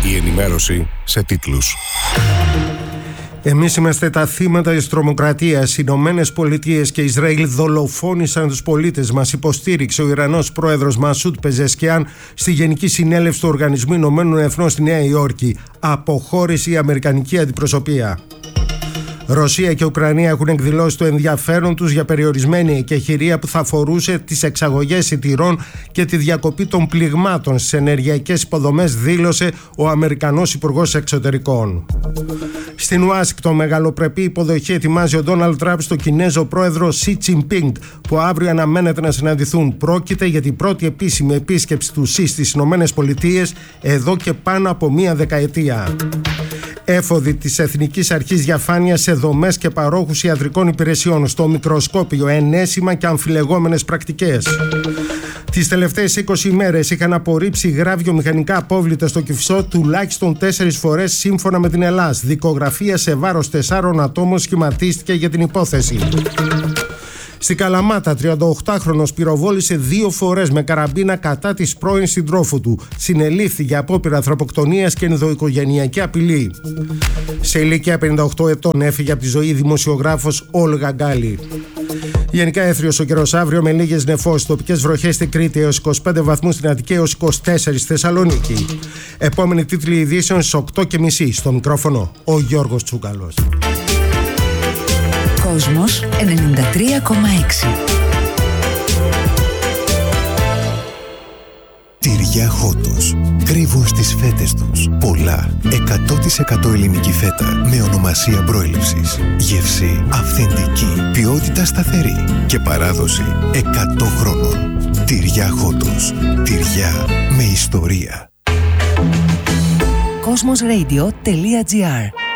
Η ενημέρωση σε τίτλους. Εμείς είμαστε τα θύματα της τρομοκρατίας. Οι Ηνωμένες Πολιτείες και Ισραήλ δολοφόνησαν τους πολίτες μας, υποστήριξε ο Ιρανός πρόεδρος Μασούντ Πεζεσκιάν στη Γενική Συνέλευση του Οργανισμού Ηνωμένων Εθνών στη Νέα Υόρκη. Αποχώρησε η Αμερικανική αντιπροσωπεία. Ρωσία και Ουκρανία έχουν εκδηλώσει το ενδιαφέρον τους για περιορισμένη εκεχηρία που θα αφορούσε τις εξαγωγές σιτηρών και τη διακοπή των πληγμάτων στις ενεργειακές υποδομές, δήλωσε ο Αμερικανός Υπουργός Εξωτερικών. Στην Ουάσιγκτον, μεγαλοπρεπή υποδοχή ετοιμάζει ο Ντόναλντ Τραμπ στο Κινέζο πρόεδρο Σι Τζινπίνγκ, που αύριο αναμένεται να συναντηθούν. Πρόκειται για την πρώτη επίσημη επίσκεψη του Σι στις Ηνωμένες Πολιτείες εδώ και πάνω από μία δεκαετία. Έφοδοι της Εθνικής Αρχής Διαφάνειας σε δομές και παρόχους ιατρικών υπηρεσιών, στο μικροσκόπιο, ενέσιμα και αμφιλεγόμενες πρακτικές. Τις τελευταίες 20 ημέρες είχαν απορρίψει γραβιομηχανικά απόβλητα στο Κυφσό τουλάχιστον 4 φορές, σύμφωνα με την ΕΛΑΣ. Δικογραφία σε βάρος 4 ατόμων σχηματίστηκε για την υπόθεση. Στην Καλαμάτα, 38χρονος πυροβόλησε 2 φορές με καραμπίνα κατά της πρώην συντρόφου του. Συνελήφθη για απόπειρα ανθρωποκτονίας και ενδοοικογενειακή απειλή. Σε ηλικία 58 ετών έφυγε από τη ζωή η δημοσιογράφος Όλγα Γκάλη. Γενικά έθριος ο καιρός αύριο με λίγες νεφώσεις, τοπικές βροχές στην Κρήτη έως 25 βαθμούς, στην Αττική έως 24 στη Θεσσαλονίκη. Επόμενη τίτλοι ειδήσεων στις 8:30. Στο μικρόφωνο ο Γιώργος Τσούκαλος. Κόσμος 93,6. Τυριά Χότος. Κρύβουν στις φέτες τους πολλά 100% ελληνική φέτα με ονομασία προέλευσης. Γεύση αυθεντική, ποιότητα σταθερή και παράδοση 100 χρόνων. Τυριά Χότος. Τυριά με ιστορία. Cosmosradio.gr